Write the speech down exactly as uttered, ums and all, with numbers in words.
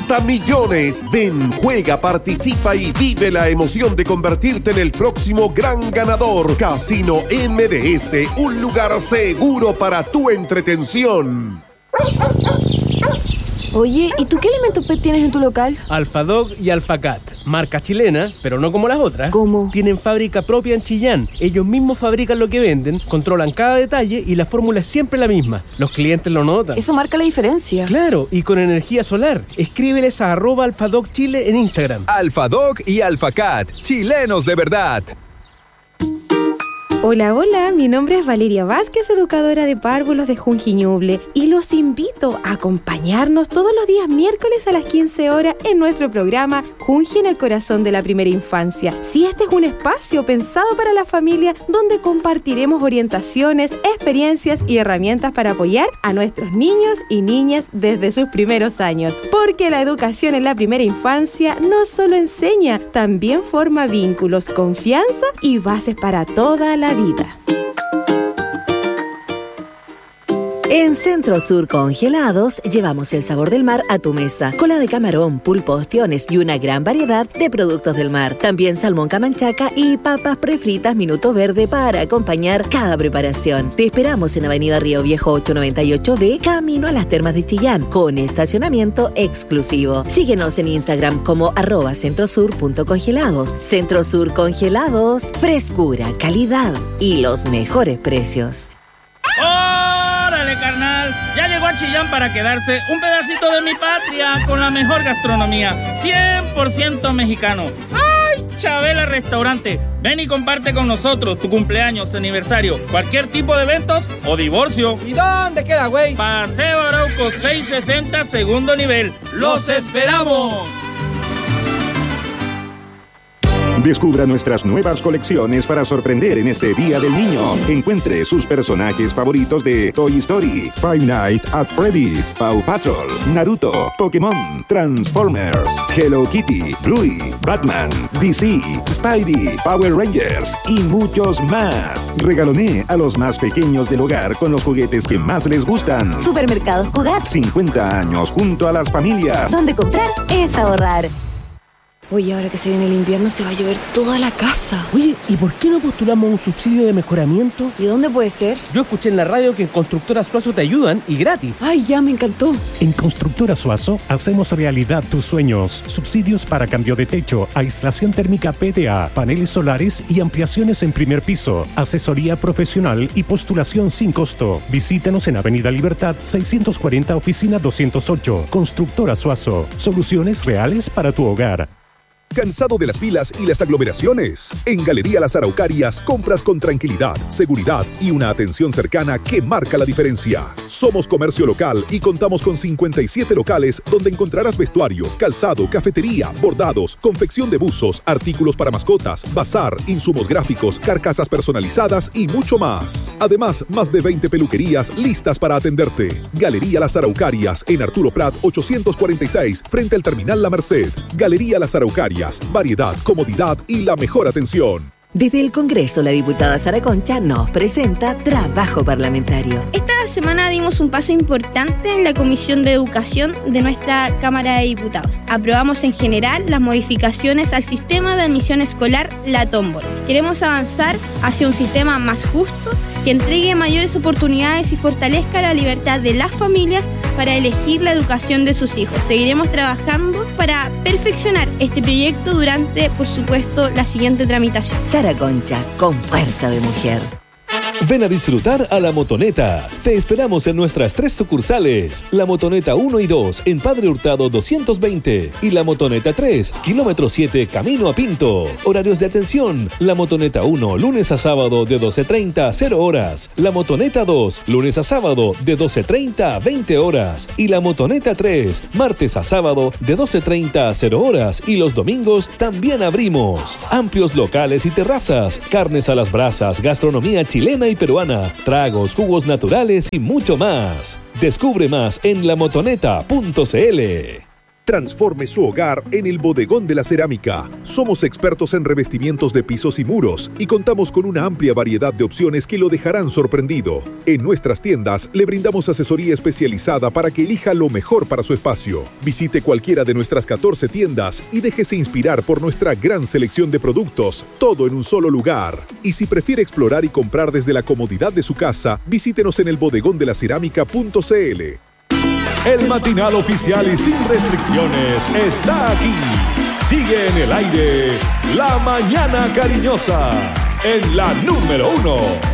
cincuenta millones. Ven, juega, participa y vive la emoción de convertirte en el próximo gran ganador. Casino M D S, un lugar seguro para tu entretención. Oye, ¿y tú qué elementos P E T tienes en tu local? Alphadog y Alphacat, marca chilena, pero no como las otras. ¿Cómo? Tienen fábrica propia en Chillán. Ellos mismos fabrican lo que venden, controlan cada detalle y la fórmula es siempre la misma. Los clientes lo notan. Eso marca la diferencia. Claro, y con energía solar. Escríbeles a arroba Alphadog Chile en Instagram. Alphadog y Alphacat, chilenos de verdad. Hola, hola, mi nombre es Valeria Vázquez, educadora de párvulos de Junji Ñuble, y los invito a acompañarnos todos los días miércoles a las quince horas en nuestro programa Junji en el corazón de la primera infancia. Si este es un espacio pensado para la familia donde compartiremos orientaciones, experiencias y herramientas para apoyar a nuestros niños y niñas desde sus primeros años, porque la educación en la primera infancia no solo enseña, también forma vínculos, confianza y bases para toda la vida. En Centro Sur Congelados llevamos el sabor del mar a tu mesa. Cola de camarón, pulpo, ostiones y una gran variedad de productos del mar. También salmón camanchaca y papas prefritas Minuto Verde para acompañar cada preparación. Te esperamos en Avenida Río Viejo ochocientos noventa y ocho B, camino a las Termas de Chillán, con estacionamiento exclusivo. Síguenos en Instagram como arroba centrosur.congelados. Centro Sur Congelados, frescura, calidad y los mejores precios. ¡Órale, carnal! Ya llegó a Chillán para quedarse un pedacito de mi patria con la mejor gastronomía, cien por ciento mexicano. ¡Ay, Chabela Restaurante! Ven y comparte con nosotros tu cumpleaños, aniversario, cualquier tipo de eventos o divorcio. ¿Y dónde queda, güey? Paseo Arauco seiscientos sesenta, segundo nivel. ¡Los esperamos! Descubra nuestras nuevas colecciones para sorprender en este Día del Niño. Encuentre sus personajes favoritos de Toy Story, Five Nights at Freddy's, Paw Patrol, Naruto, Pokémon, Transformers, Hello Kitty, Bluey, Batman, D C, Spidey, Power Rangers y muchos más. Regaloné a los más pequeños del hogar con los juguetes que más les gustan. Supermercados Jugar. cincuenta años junto a las familias. Donde comprar es ahorrar. Oye, ahora que se viene el invierno se va a llover toda la casa. Oye, ¿y por qué no postulamos un subsidio de mejoramiento? ¿Y dónde puede ser? Yo escuché en la radio que en Constructora Suazo te ayudan y gratis. Ay, ya me encantó. En Constructora Suazo hacemos realidad tus sueños. Subsidios para cambio de techo, aislación térmica P D A, paneles solares y ampliaciones en primer piso. Asesoría profesional y postulación sin costo. Visítanos en Avenida Libertad seiscientos cuarenta, oficina doscientos ocho. Constructora Suazo. Soluciones reales para tu hogar. ¿Cansado de las filas y las aglomeraciones? En Galería Las Araucarias compras con tranquilidad, seguridad y una atención cercana que marca la diferencia. Somos comercio local y contamos con cincuenta y siete locales donde encontrarás vestuario, calzado, cafetería, bordados, confección de buzos, artículos para mascotas, bazar, insumos gráficos, carcasas personalizadas y mucho más. Además, más de veinte peluquerías listas para atenderte. Galería Las Araucarias en Arturo Prat ochocientos cuarenta y seis frente al Terminal La Merced. Galería Las Araucarias. Variedad, comodidad y la mejor atención. Desde el Congreso, la diputada Sara Concha nos presenta Trabajo Parlamentario. Esta semana dimos un paso importante en la Comisión de Educación de nuestra Cámara de Diputados. Aprobamos en general las modificaciones al sistema de admisión escolar, la tómbola. Queremos avanzar hacia un sistema más justo que entregue mayores oportunidades y fortalezca la libertad de las familias para elegir la educación de sus hijos. Seguiremos trabajando para perfeccionar este proyecto durante, por supuesto, la siguiente tramitación. Sara Concha, con fuerza de mujer. Ven a disfrutar a La Motoneta. Te esperamos en nuestras tres sucursales. La Motoneta uno y dos en Padre Hurtado doscientos veinte y La Motoneta tres, kilómetro siete, camino a Pinto. Horarios de atención. La Motoneta uno, lunes a sábado de doce treinta a cero horas. La Motoneta dos, lunes a sábado de doce treinta a veinte horas. Y La Motoneta tres, martes a sábado de doce treinta a cero horas. Y los domingos también abrimos. Amplios locales y terrazas. Carnes a las brasas, gastronomía chilena y peruana, tragos, jugos naturales y mucho más. Descubre más en la motoneta punto c l. Transforme su hogar en el Bodegón de la Cerámica. Somos expertos en revestimientos de pisos y muros y contamos con una amplia variedad de opciones que lo dejarán sorprendido. En nuestras tiendas le brindamos asesoría especializada para que elija lo mejor para su espacio. Visite cualquiera de nuestras catorce tiendas y déjese inspirar por nuestra gran selección de productos, todo en un solo lugar. Y si prefiere explorar y comprar desde la comodidad de su casa, visítenos en el bodegón de la cerámica punto c l. El matinal oficial y sin restricciones está aquí. Sigue en el aire La Mañana Cariñosa en la número uno.